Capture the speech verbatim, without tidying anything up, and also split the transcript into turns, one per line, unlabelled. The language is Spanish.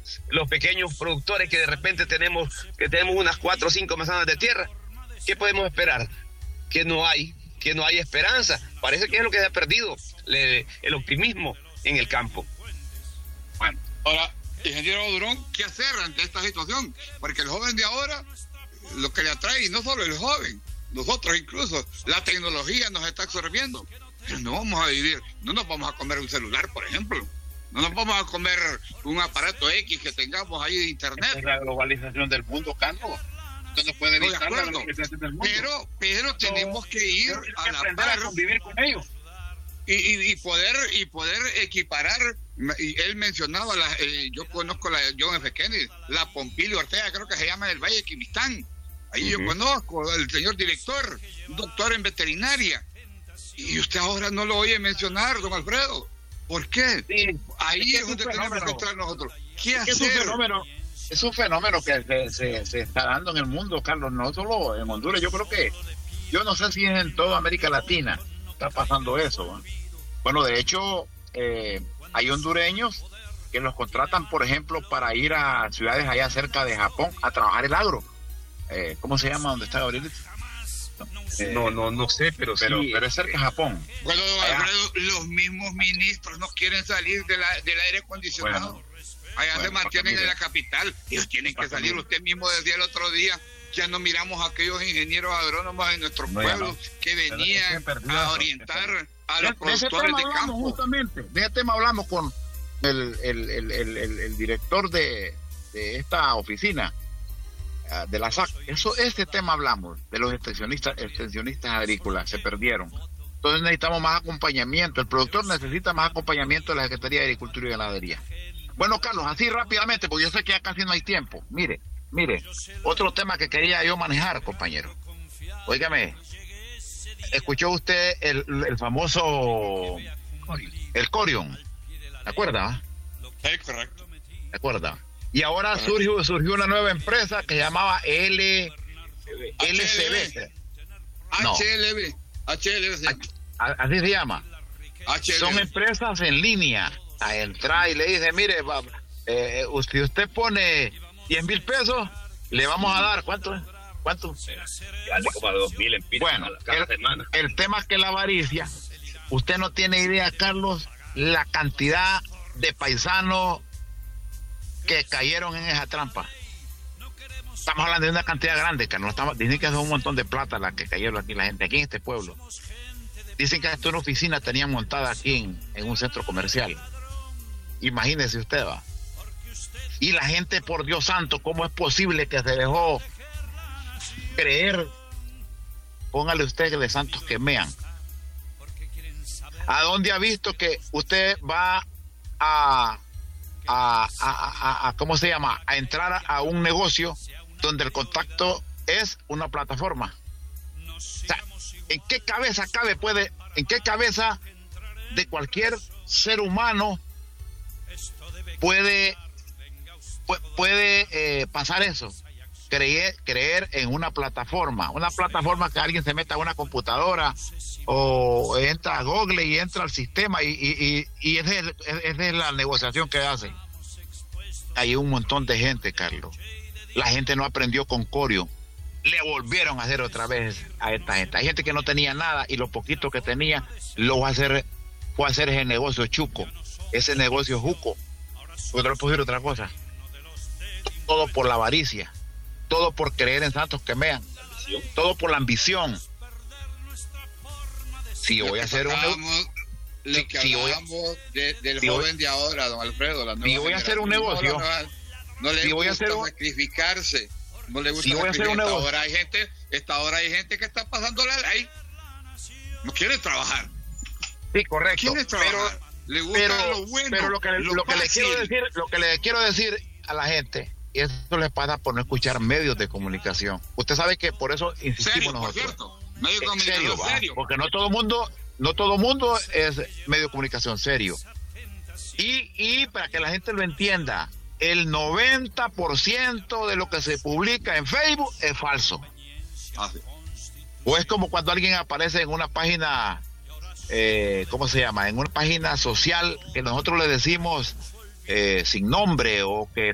los pequeños productores que de repente tenemos, que tenemos unas cuatro o cinco manzanas de tierra. ¿Qué podemos esperar? Que no hay, que no hay esperanza. Parece que es lo que se ha perdido, le, el optimismo en el campo.
Bueno, ahora, ingeniero Durón, ¿qué hacer ante esta situación? Porque el joven de ahora, lo que le atrae, y no solo el joven, nosotros incluso, la tecnología nos está absorbiendo. Pero no vamos a vivir, no nos vamos a comer un celular, por ejemplo. No nos vamos a comer un aparato X que tengamos ahí de internet.
Es la globalización del mundo, Carlos. Usted no puede evitar la globalización del mundo.
Pero, pero tenemos que ir a la par,
a convivir con ellos.
Y, y, y poder y poder equiparar. Y él mencionaba, la, eh, yo conozco la John F. Kennedy, la Pompilio Ortega, creo que se llama del Valle de Quimistán. Ahí uh-huh. yo conozco al señor director, doctor en veterinaria. Y usted ahora no lo oye mencionar, don Alfredo. ¿Por qué? Sí, ahí es, es donde tenemos que entrar nosotros. ¿Qué es hacer?
Es un fenómeno, es un fenómeno que se, se, se está dando en el mundo, Carlos, no solo en Honduras. Yo creo que, yo no sé si es en toda América Latina está pasando eso. Bueno, de hecho, eh, hay hondureños que los contratan, por ejemplo, para ir a ciudades allá cerca de Japón a trabajar el agro. Eh, ¿Cómo se llama donde está Gabriel?
Eh, no, no, no sé, pero,
pero
sí.
Pero es cerca de Japón.
Bueno, Alfredo, los mismos ministros no quieren salir de la, del aire acondicionado. Bueno, allá bueno, se mantienen en la capital. Ellos tienen que salir. Mire. Usted mismo decía el otro día, ya no miramos a aquellos ingenieros agrónomos en nuestros no, pueblos no. que venían a orientar a los de, productores de, de campo.
Justamente, de ese tema hablamos con el, el, el, el, el, el director de, de esta oficina, de la S A C. Eso, este tema hablamos, de los extensionistas, extensionistas agrícolas, se perdieron. Entonces necesitamos más acompañamiento. El productor necesita más acompañamiento de la Secretaría de Agricultura y Ganadería. Bueno, Carlos, así rápidamente, porque yo sé que ya casi no hay tiempo. Mire, mire, otro tema que quería yo manejar, compañero. Óigame, escuchó usted el, el famoso el Corion, ¿de acuerda?
Es correcto.
¿De acuerda? Y ahora surgió, surgió una nueva empresa que llamaba L, L C B.
No. H L B. H L B.
Así se llama.
H L B.
Son empresas en línea. A entrar y le dice, mire, eh, usted, usted pone diez mil pesos, le vamos a dar, ¿cuánto? ¿Cuánto?
Como dos mil en
bueno, cada el, semana. El tema es que la avaricia, usted no tiene idea, Carlos, la cantidad de paisanos que cayeron en esa trampa. Estamos hablando de una cantidad grande, Carlos. Estamos, dicen que es un montón de plata la que cayeron aquí la gente, aquí en este pueblo. Dicen que hasta una oficina tenían montada aquí en, en un centro comercial. Imagínese usted, va. Y la gente, por Dios santo, ¿cómo es posible que se dejó creer? Póngale usted que de santos que mean. ¿A dónde ha visto que usted va a A, a, a, a, ¿cómo se llama? A entrar a, a un negocio donde el contacto es una plataforma? O sea, ¿en qué cabeza cabe, puede, en qué cabeza de cualquier ser humano puede, puede eh, pasar eso? Creer, creer en una plataforma, una plataforma que alguien se meta a una computadora o entra a Google y entra al sistema y, y, y, y esa es, es, es la negociación que hacen. Hay un montón de gente, Carlos. La gente no aprendió con Corio. Le volvieron a hacer otra vez a esta gente. Hay gente que no tenía nada y lo poquito que tenía lo va a hacer, fue a hacer ese negocio chuco, ese negocio juco. Porque no le puedo decir otra cosa. Todo por la avaricia. Todo por creer en santos que mean. Todo por la ambición. Si voy a hacer un
lo que
si
hablábamos
voy,
de, del
si
joven
voy,
de ahora, don Alfredo, la nueva
si voy a hacer un negocio,
no, no, no le
si
gusta
voy a hacer un,
sacrificarse, no le gusta
si voy a hacer un negocio.
Ahora hay gente, esta hora hay gente que está pasando la ley, no quiere trabajar.
Sí, correcto.
¿Quiere trabajar?
Pero,
le gusta
pero,
lo bueno,
pero lo que,
lo
lo que le quiero decir, lo que le quiero decir a la gente, y eso les pasa por no escuchar medios de comunicación. Usted sabe que por eso insistimos
serio,
nosotros.
Por cierto, medio de comunicación
serio,
serio.
Porque no todo mundo, no todo mundo es medio de comunicación serio. Y, y para que la gente lo entienda, el noventa por ciento de lo que se publica en Facebook es falso.
Ah, sí.
O es como cuando alguien aparece en una página, eh, ¿cómo se llama? En una página social que nosotros le decimos eh, sin nombre o que